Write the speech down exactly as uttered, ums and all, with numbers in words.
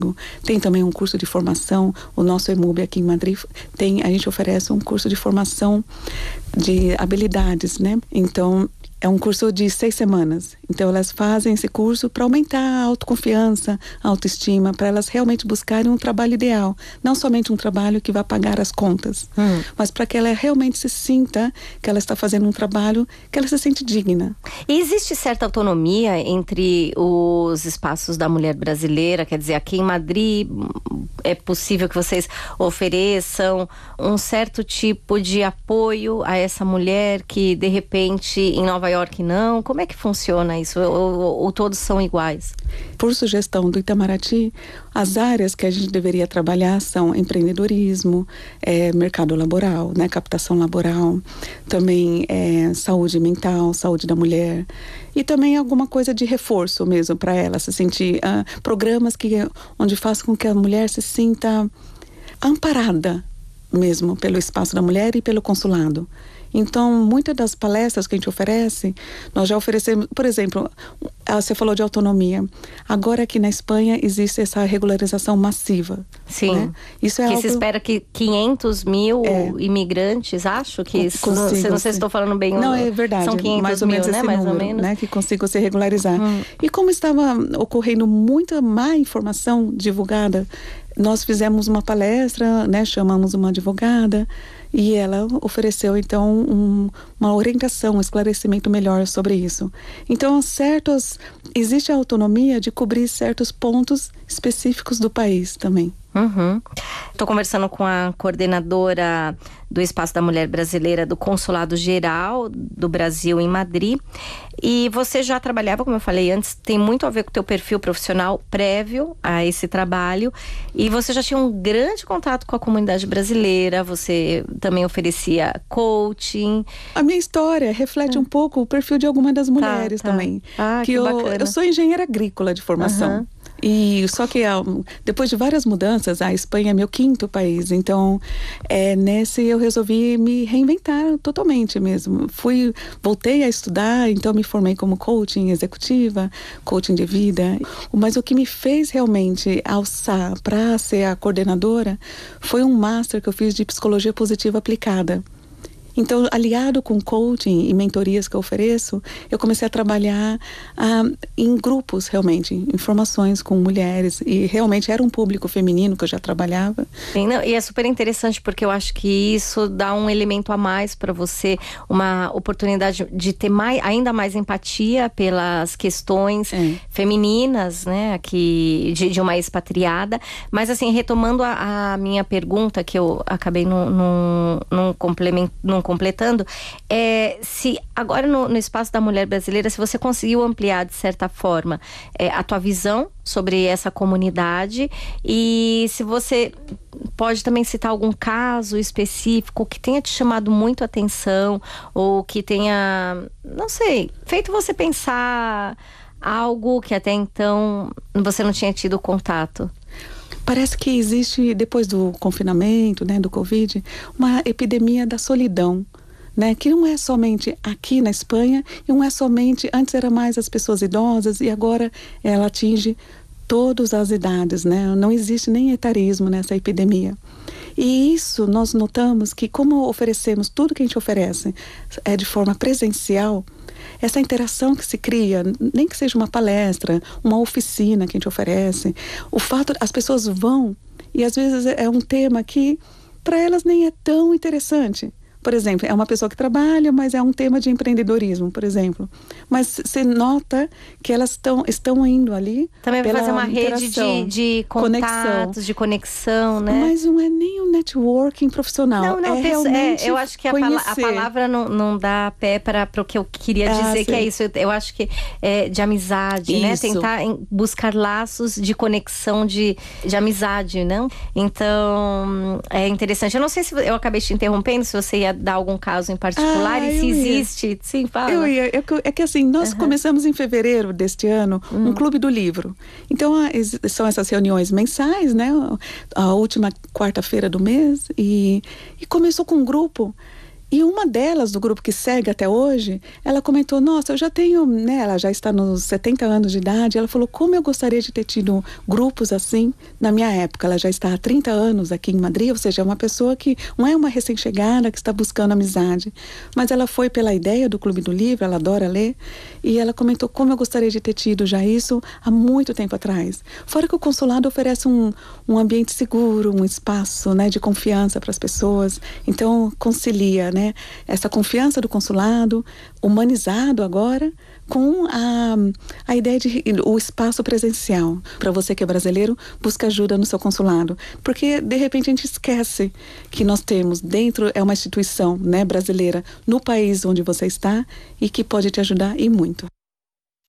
Tem também um curso de formação, o nosso EMUB aqui em Madrid, tem, a gente oferece um curso de formação de habilidades, né? Então, é um curso de seis semanas. Então, elas fazem esse curso para aumentar a autoconfiança, a autoestima, para elas realmente buscarem um trabalho ideal. Não somente um trabalho que vai pagar as contas, hum. mas para que ela realmente se sinta que ela está fazendo um trabalho que ela se sente digna. E existe certa autonomia entre os espaços da mulher brasileira? Quer dizer, aqui em Madrid é possível que vocês ofereçam um certo tipo de apoio a essa mulher que, de repente, em Nova York não? Como é que funciona isso? Ou, ou, ou todos são iguais? Por sugestão do Itamaraty, as áreas que a gente deveria trabalhar são empreendedorismo, é, mercado laboral, né, captação laboral, também é, saúde mental, saúde da mulher e também alguma coisa de reforço mesmo para ela se sentir, uh, programas que, onde façam com que a mulher se sinta amparada mesmo pelo espaço da mulher e pelo consulado. Então, muitas das palestras que a gente oferece, nós já oferecemos, por exemplo, você falou de autonomia. Agora aqui na Espanha existe essa regularização massiva. Sim, né? Isso é que algo... se espera que quinhentos mil é. imigrantes, acho que, Consigo, não, não sei se estou falando bem. Não, é verdade, são quinhentos mais ou menos mil, esse né? número, mais ou menos. Né? Que consigam se regularizar. Hum. E como estava ocorrendo muita má informação divulgada, nós fizemos uma palestra, né? Chamamos uma advogada e ela ofereceu então um, uma orientação, um esclarecimento melhor sobre isso. Então, certos, existe a autonomia de cobrir certos pontos específicos do país também. Uhum. Estou conversando com a coordenadora do Espaço da Mulher Brasileira do Consulado Geral do Brasil em Madrid. E você já trabalhava, como eu falei antes, tem muito a ver com o teu perfil profissional prévio a esse trabalho. E você já tinha um grande contato com a comunidade brasileira, você também oferecia coaching. A minha história reflete ah. um pouco o perfil de alguma das mulheres tá, tá. também. Ah, que, que eu, bacana. Eu sou engenheira agrícola de formação. Uhum. E só que depois de várias mudanças, a Espanha é meu quinto país, então é, nesse eu resolvi me reinventar totalmente mesmo. Fui, voltei a estudar, então me formei como coaching executiva, coaching de vida. Mas o que me fez realmente alçar para ser a coordenadora foi um master que eu fiz de psicologia positiva aplicada. Então, aliado com coaching e mentorias que eu ofereço, eu comecei a trabalhar ah, em grupos, realmente, em formações com mulheres. E realmente era um público feminino que eu já trabalhava. Sim, não, e é super interessante porque eu acho que isso dá um elemento a mais para você, uma oportunidade de ter mais, ainda mais empatia pelas questões é. femininas, né, aqui, de, de uma expatriada. Mas, assim, retomando a, a minha pergunta, que eu acabei num, num, num complemento, num completando, é, se agora no, no Espaço da Mulher Brasileira, se você conseguiu ampliar de certa forma é, a tua visão sobre essa comunidade e se você pode também citar algum caso específico que tenha te chamado muito a atenção ou que tenha, não sei, feito você pensar algo que até então você não tinha tido contato. Parece que existe, depois do confinamento, né, do Covid, uma epidemia da solidão, né, que não é somente aqui na Espanha, e não é somente, antes era mais as pessoas idosas, e agora ela atinge todas as idades, né, não existe nem etarismo nessa epidemia. E isso nós notamos que como oferecemos tudo que a gente oferece é de forma presencial, essa interação que se cria, nem que seja uma palestra, uma oficina que a gente oferece, o fato, as pessoas vão e às vezes é um tema que para elas nem é tão interessante. Por exemplo, é uma pessoa que trabalha, mas é um tema de empreendedorismo, por exemplo. Mas você nota que elas tão, estão indo ali. Também vai fazer uma rede de, de contatos, conexão. de conexão, né? Mas não é nem um networking profissional. Não, não, é penso, realmente é, eu acho que a, pala- a palavra não, não dá pé para o que eu queria ah, dizer, sim. que é isso. Eu, eu acho que é de amizade, isso. né? Tentar em, buscar laços de conexão, de, de amizade, não? Então, é interessante. Eu não sei se eu acabei te interrompendo, se você ia dar algum caso em particular ah, e se existe. Ia. Sim, fala. Eu ia. Eu, é que assim, nós uhum. começamos em fevereiro deste ano uhum. um clube do livro. Então, a, são essas reuniões mensais, né? A última quarta-feira do mês. E, e começou com um grupo E uma delas, do grupo que segue até hoje, ela comentou, nossa, eu já tenho, né, ela já está nos setenta anos de idade, ela falou, como eu gostaria de ter tido grupos assim na minha época. Ela já está há trinta anos aqui em Madrid, ou seja, é uma pessoa que não é uma recém-chegada que está buscando amizade, mas ela foi pela ideia do Clube do Livro, ela adora ler, e ela comentou como eu gostaria de ter tido já isso há muito tempo atrás. Fora que o consulado oferece um, um ambiente seguro, um espaço, né, de confiança para as pessoas, então concilia, né, essa confiança do consulado, humanizado agora, com a, a ideia de o espaço presencial. Para você que é brasileiro, busca ajuda no seu consulado. Porque, de repente, a gente esquece que nós temos dentro, é uma instituição, né, brasileira, no país onde você está e que pode te ajudar e muito.